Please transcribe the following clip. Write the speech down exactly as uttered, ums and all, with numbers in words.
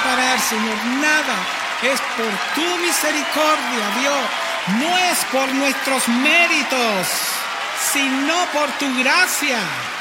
parar, Señor. Nada. Es por tu misericordia, Dios. No es por nuestros méritos, sino por tu gracia.